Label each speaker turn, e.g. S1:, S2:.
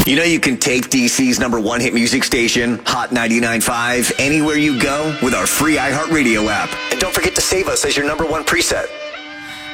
S1: You know you can take DC's #1 hit music station, Hot 99.5, anywhere you go with our free iHeartRadio app. And don't forget to save us as your #1 preset.